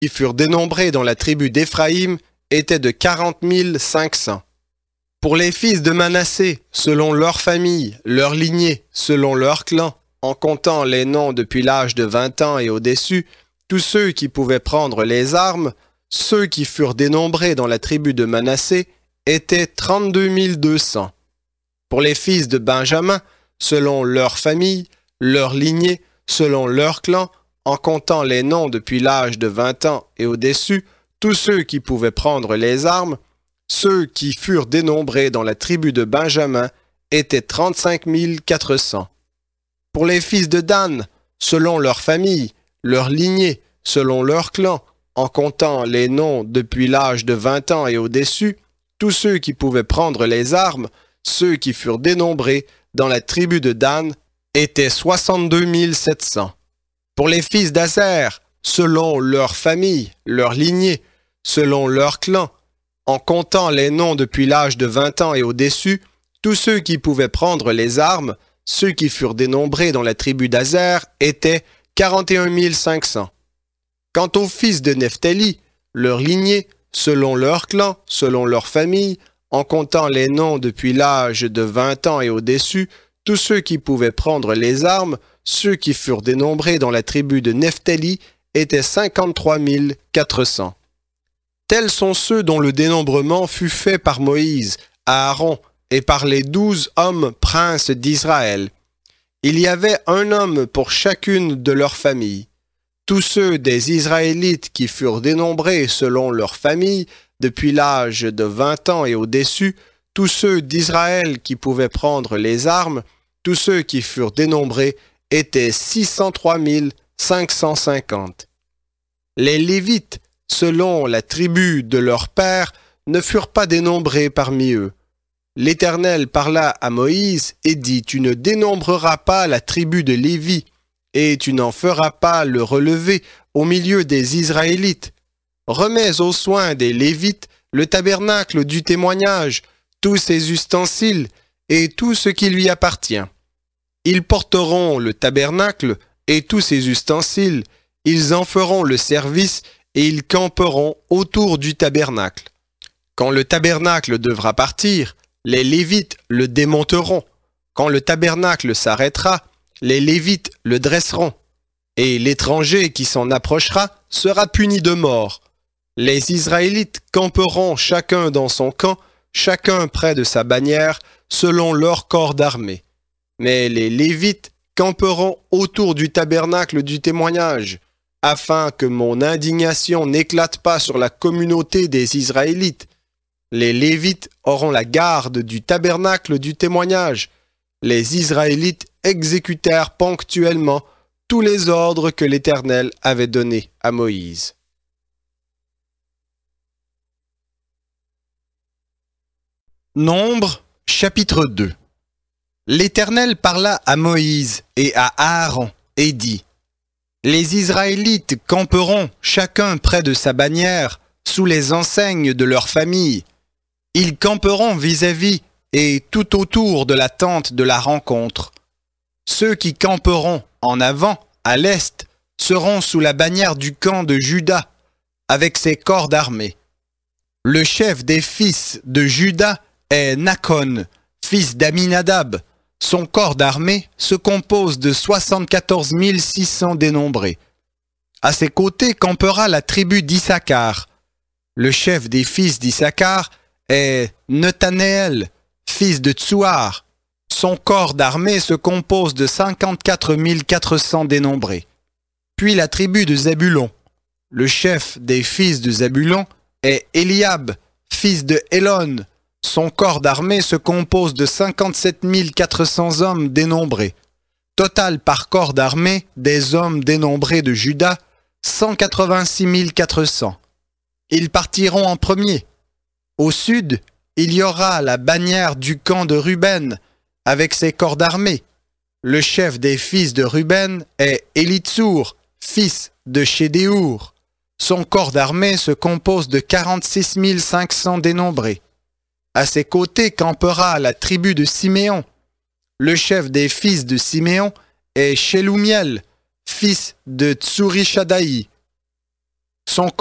qui furent dénombrés dans la tribu d'Éphraïm étaient de 40 500. Pour les fils de Manassé, selon leur famille, leur lignée, selon leur clan, en comptant les noms depuis l'âge de 20 ans et au-dessus, tous ceux qui pouvaient prendre les armes, ceux qui furent dénombrés dans la tribu de Manassé étaient 32 200. Pour les fils de Benjamin, selon leur famille, leur lignée, selon leur clan, en comptant les noms depuis l'âge de 20 ans et au-dessus, tous ceux qui pouvaient prendre les armes, ceux qui furent dénombrés dans la tribu de Benjamin étaient 35 400. Pour les fils de Dan, selon leur famille, leur lignée, selon leur clan, en comptant les noms depuis l'âge de 20 ans et au-dessus, tous ceux qui pouvaient prendre les armes, ceux qui furent dénombrés dans la tribu de Dan, étaient 62 700. Pour les fils d'Aser, selon leur famille, leur lignée, selon leur clan, en comptant les noms depuis l'âge de 20 ans et au-dessus, tous ceux qui pouvaient prendre les armes, ceux qui furent dénombrés dans la tribu d'Aser, étaient 41 500. Quant aux fils de Nephtali, leur lignée, selon leur clan, selon leur famille, en comptant les noms depuis l'âge de 20 ans et au-dessus, tous ceux qui pouvaient prendre les armes, ceux qui furent dénombrés dans la tribu de Nephtali, étaient 53 400. Tels sont ceux dont le dénombrement fut fait par Moïse, Aaron et par les 12 hommes princes d'Israël. Il y avait un homme pour chacune de leurs familles. Tous ceux des Israélites qui furent dénombrés selon leur famille, depuis l'âge de 20 ans et au-dessus, tous ceux d'Israël qui pouvaient prendre les armes, tous ceux qui furent dénombrés étaient 603 550. Les Lévites, selon la tribu de leur père, ne furent pas dénombrés parmi eux. L'Éternel parla à Moïse et dit, « Tu ne dénombreras pas la tribu de Lévi, et tu n'en feras pas le relevé au milieu des Israélites. Remets aux soins des Lévites le tabernacle du témoignage, tous ses ustensiles et tout ce qui lui appartient. Ils porteront le tabernacle et tous ses ustensiles, ils en feront le service et ils camperont autour du tabernacle. Quand le tabernacle devra partir, les Lévites le démonteront. Quand le tabernacle s'arrêtera, les Lévites le dresseront. Et l'étranger qui s'en approchera sera puni de mort. Les Israélites camperont chacun dans son camp, chacun près de sa bannière, selon leur corps d'armée. Mais les Lévites camperont autour du tabernacle du témoignage, afin que mon indignation n'éclate pas sur la communauté des Israélites. Les Lévites auront la garde du tabernacle du témoignage. Les Israélites exécutèrent ponctuellement tous les ordres que l'Éternel avait donnés à Moïse. Nombre, chapitre 2. L'Éternel parla à Moïse et à Aaron et dit, « Les Israélites camperont chacun près de sa bannière, sous les enseignes de leur famille. Ils camperont vis-à-vis et tout autour de la tente de la rencontre. Ceux qui camperont en avant, à l'est, seront sous la bannière du camp de Juda, avec ses corps d'armée. Le chef des fils de Juda est Nakon, fils d'Aminadab. Son corps d'armée se compose de 74 600 dénombrés. À ses côtés campera la tribu d'Issachar. Le chef des fils d'Issachar est Nethanéel, fils de Tsuar. Son corps d'armée se compose de 54 400 dénombrés. Puis la tribu de Zabulon. Le chef des fils de Zabulon est Eliab, fils de Hélon. Son corps d'armée se compose de 57 400 hommes dénombrés. Total par corps d'armée des hommes dénombrés de Juda, 186 400. Ils partiront en premier. Au sud, il y aura la bannière du camp de Ruben, avec ses corps d'armée. Le chef des fils de Ruben est Élitsour, fils de Chédéour. Son corps d'armée se compose de 46 500 dénombrés. À ses côtés campera la tribu de Siméon. Le chef des fils de Siméon est Shelumiel, fils de Tsurishadaï. Son